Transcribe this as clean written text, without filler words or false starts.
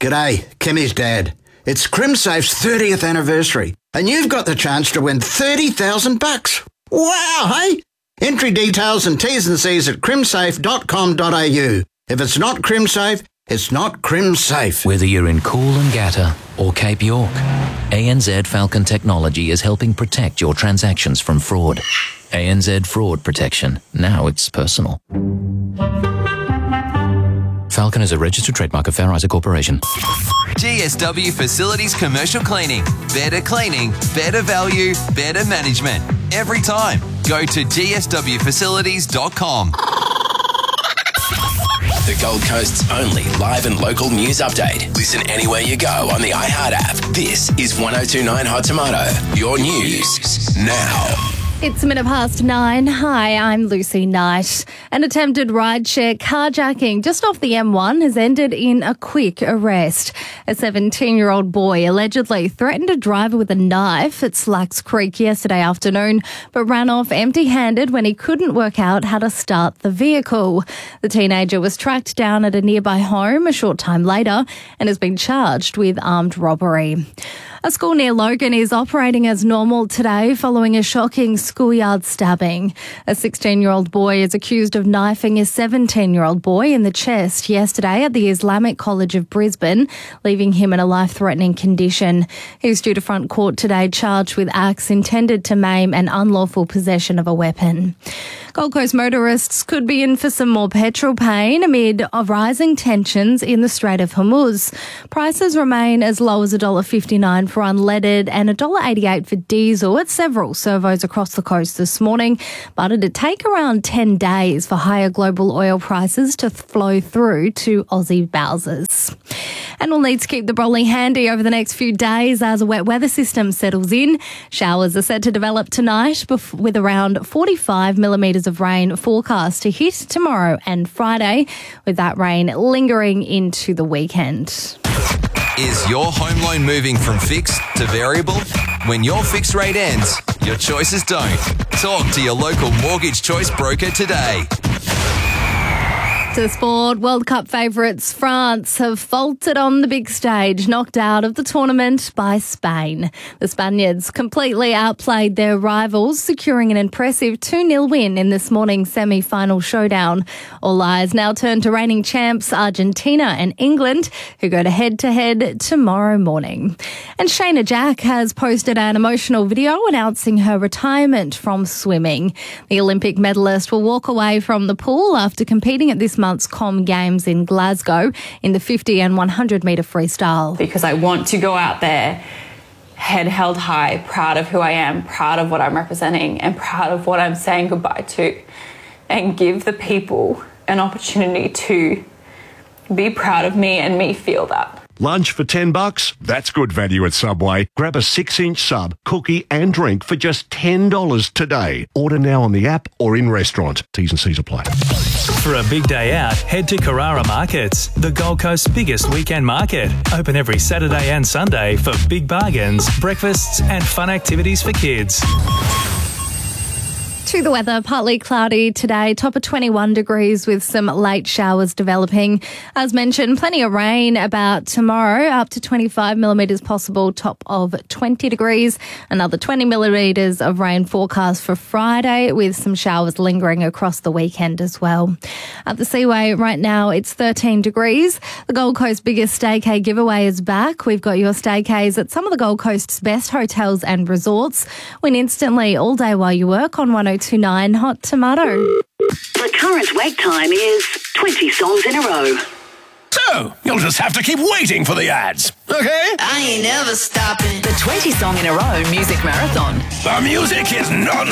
G'day, Kimmy's dad. It's CrimSafe's 30th anniversary, and you've got the chance to win $30,000. Wow, hey? Entry details and T's and C's at crimsafe.com.au. If it's not CrimSafe, it's not CrimSafe. Whether you're in Coolangatta or Cape York, ANZ Falcon Technology is helping protect your transactions from fraud. ANZ Fraud Protection. Now it's personal. Falcon is a registered trademark of Fair Isaac Corporation. GSW Facilities Commercial Cleaning. Better cleaning, better value, better management. Every time. Go to gswfacilities.com. The Gold Coast's only live and local news update. Listen anywhere you go on the iHeart app. This is 102.9 Hot Tomato. Your news now. It's 9:05. Hi, I'm Lucy Knight. An attempted rideshare carjacking just off the M1 has ended in a quick arrest. A 17-year-old boy allegedly threatened a driver with a knife at Slacks Creek yesterday afternoon, but ran off empty-handed when he couldn't work out how to start the vehicle. The teenager was tracked down at a nearby home a short time later and has been charged with armed robbery. A school near Logan is operating as normal today following a shocking schoolyard stabbing. A 16-year-old boy is accused of knifing a 17-year-old boy in the chest yesterday at the Islamic College of Brisbane, leaving him in a life-threatening condition. He's due to front court today charged with acts intended to maim and unlawful possession of a weapon. Gold Coast motorists could be in for some more petrol pain amid rising tensions in the Strait of Hormuz. Prices remain as low as $1.59 for unleaded and $1.88 for diesel at several servos across the coast this morning, but it'd take around 10 days for higher global oil prices to flow through to Aussie bowsers. And we'll need to keep the brolly handy over the next few days as a wet weather system settles in. Showers are set to develop tonight with around 45 millimetres of rain forecast to hit tomorrow and Friday, with that rain lingering into the weekend. Is your home loan moving from fixed to variable? When your fixed rate ends, your choices don't. Talk to your local Mortgage Choice broker today. To sport, World Cup favourites France have faltered on the big stage, knocked out of the tournament by Spain. The Spaniards completely outplayed their rivals, securing an impressive 2-0 win in this morning's semi-final showdown. All eyes now turn to reigning champs Argentina and England, who go to head-to-head tomorrow morning. And Shayna Jack has posted an emotional video announcing her retirement from swimming. The Olympic medalist will walk away from the pool after competing at this month's Com Games in Glasgow in the 50 and 100 metre freestyle. Because I want to go out there, head held high, proud of who I am, proud of what I'm representing, and proud of what I'm saying goodbye to, and give the people an opportunity to be proud of me and me feel that. Lunch for $10? That's good value at Subway. Grab a 6-inch sub, cookie and drink for just $10 today. Order now on the app or in restaurant. T's and C's apply. For a big day out, head to Carrara Markets, the Gold Coast's biggest weekend market. Open every Saturday and Sunday for big bargains, breakfasts and fun activities for kids. To the weather, partly cloudy today, top of 21 degrees with some late showers developing. As mentioned, plenty of rain about tomorrow, up to 25 millimetres possible, top of 20 degrees. Another 20 millimetres of rain forecast for Friday with some showers lingering across the weekend as well. At the Seaway right now, it's 13 degrees. The Gold Coast's biggest staycay giveaway is back. We've got your staycays at some of the Gold Coast's best hotels and resorts. Win instantly all day while you work on 102.9 Hot Tomato. The current wait time is 20 songs in a row. So, you'll just have to keep waiting for the ads, okay? I ain't never stopping. The 20 song in a row music marathon. The music is non